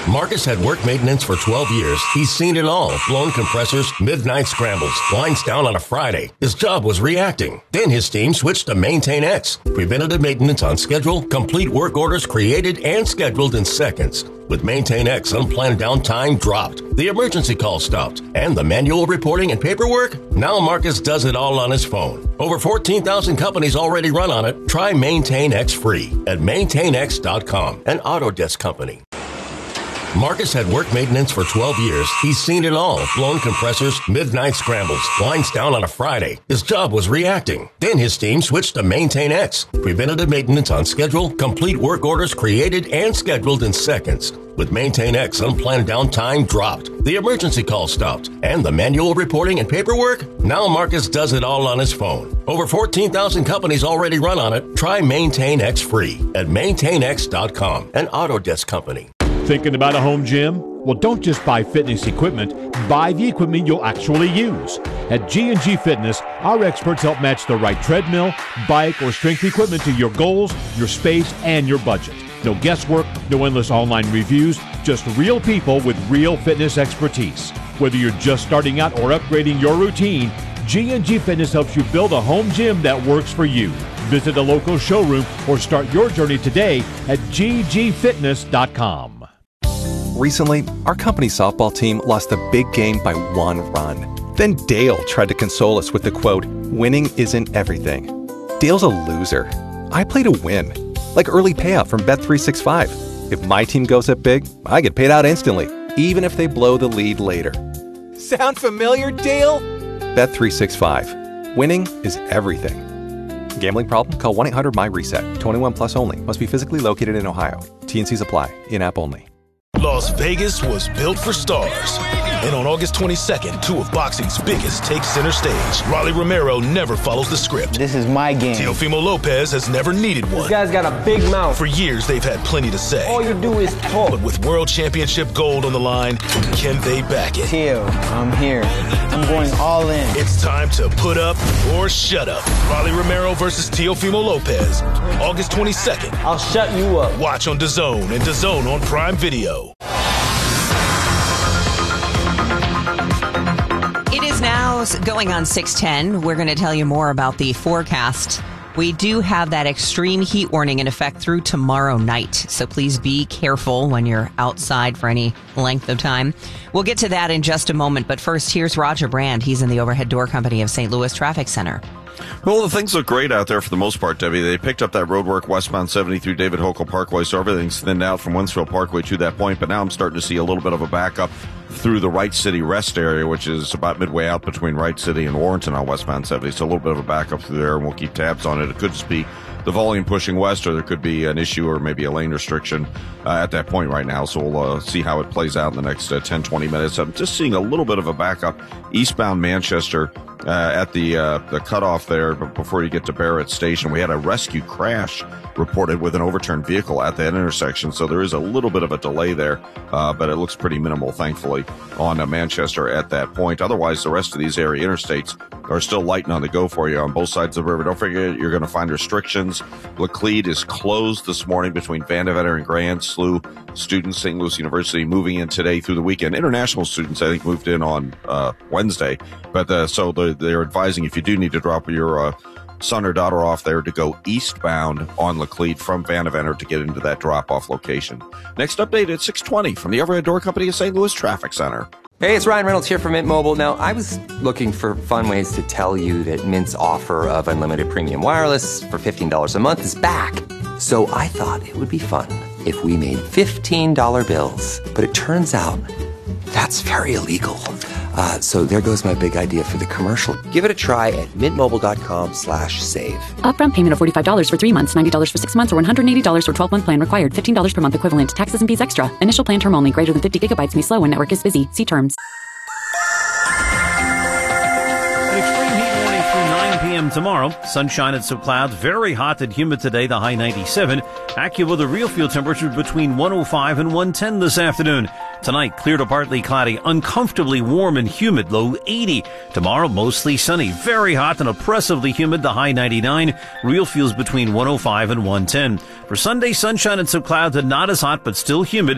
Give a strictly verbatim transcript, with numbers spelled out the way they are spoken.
Marcus had work maintenance for twelve years. He's seen it all. Blown compressors, midnight scrambles, lines down on a Friday. His job was reacting. Then his team switched to Maintain X. Preventative maintenance on schedule, complete work orders created and scheduled in seconds. With Maintain X, unplanned downtime dropped, the emergency call stopped, and the manual reporting and paperwork? Now Marcus does it all on his phone. Over fourteen thousand companies already run on it. Try Maintain X free at maintain x dot com, an Autodesk company. Marcus had work maintenance for twelve years. He's seen it all. Blown compressors, midnight scrambles, lines down on a Friday. His job was reacting. Then his team switched to Maintain X. Preventative maintenance on schedule, complete work orders created and scheduled in seconds. With Maintain X, unplanned downtime dropped, the emergency call stopped, and the manual reporting and paperwork? Now Marcus does it all on his phone. Over fourteen thousand companies already run on it. Try Maintain X free at maintain x dot com, an Autodesk company. Thinking about a home gym? Well, don't just buy fitness equipment. Buy the equipment you'll actually use. At G and G Fitness, our experts help match the right treadmill, bike, or strength equipment to your goals, your space, and your budget. No guesswork, no endless online reviews, just real people with real fitness expertise. Whether you're just starting out or upgrading your routine, G and G Fitness helps you build a home gym that works for you. Visit a local showroom or start your journey today at g g fitness dot com. Recently, our company softball team lost a big game by one run. Then Dale tried to console us with the quote, "Winning isn't everything." Dale's a loser. I play to win. Like early payout from Bet three sixty-five. If my team goes up big, I get paid out instantly, even if they blow the lead later. Sound familiar, Dale? Bet three sixty-five. Winning is everything. Gambling problem? Call one eight hundred M Y reset. twenty-one plus only. Must be physically located in Ohio. T and Cs apply. In-app only. Las Vegas was built for stars. And on August twenty-second, two of boxing's biggest take center stage. Rolly Romero never follows the script. This is my game. Teofimo Lopez has never needed one. This guy's got a big mouth. For years, they've had plenty to say. All you do is talk. But with World Championship gold on the line, can they back it? Teo, I'm here. I'm going all in. It's time to put up or shut up. Rolly Romero versus Teofimo Lopez. August twenty-second. I'll shut you up. Watch on DAZN and DAZN on Prime Video. It is now going on six ten. We're going to tell you more about the forecast. We do have that extreme heat warning in effect through tomorrow night, so please be careful when you're outside for any length of time. We'll get to that in just a moment, but first, here's Roger Brand. He's in the Overhead Door Company of Saint Louis Traffic Center. Well, the things look great out there for the most part, Debbie. They picked up that road work westbound seventy through David Hokel Parkway, so everything's thinned out from Winsfield Parkway to that point. But now I'm starting to see a little bit of a backup through the Wright City Rest area, which is about midway out between Wright City and Warrenton on westbound seventy. So a little bit of a backup through there, and we'll keep tabs on it. It could just be the volume pushing west, or there could be an issue or maybe a lane restriction uh, at that point right now. So we'll uh, see how it plays out in the next uh, ten, twenty minutes. I'm just seeing a little bit of a backup eastbound Manchester uh, at the uh, the cutoff there before you get to Barrett Station. We had a rescue crash reported with an overturned vehicle at that intersection, so there is a little bit of a delay there, uh, but it looks pretty minimal, thankfully, on uh, Manchester at that point. Otherwise, the rest of these area interstates are still light and on the go for you on both sides of the river. Don't forget, you're going to find restrictions. Laclede is closed this morning between Vandevetter and Grand. S L U students, Saint Louis University, moving in today through the weekend. International students, I think, moved in on uh, Wednesday, but uh, so they're, they're advising if you do need to drop your uh, son or daughter off there to go eastbound on Laclede from Vandevetter to get into that drop-off location. Next update at six twenty from the Overhead Door Company of Saint Louis Traffic Center. Hey, it's Ryan Reynolds here from Mint Mobile. Now, I was looking for fun ways to tell you that Mint's offer of unlimited premium wireless for fifteen dollars a month is back. So I thought it would be fun if we made fifteen dollar bills. But it turns out that's very illegal. Uh, so there goes my big idea for the commercial. Give it a try at mintmobile.com slash save. Upfront payment of forty-five dollars for three months, ninety dollars for six months, or one hundred eighty dollars for twelve-month plan required. fifteen dollars per month equivalent. Taxes and fees extra. Initial plan term only. Greater than fifty gigabytes may slow when network is busy. See terms. p.m. tomorrow. Sunshine and some clouds. Very hot and humid today. The high ninety-seven. Acura, the real field temperature between one oh five and one ten this afternoon. Tonight, clear to partly cloudy, uncomfortably warm and humid, low eighty. Tomorrow, mostly sunny, very hot and oppressively humid, the high ninety-nine. Real feels between one oh five and one ten. For Sunday, sunshine and some clouds and not as hot, but still humid.